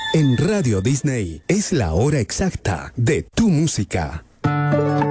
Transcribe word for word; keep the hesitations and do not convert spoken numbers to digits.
En Radio Disney es la hora exacta de tu música.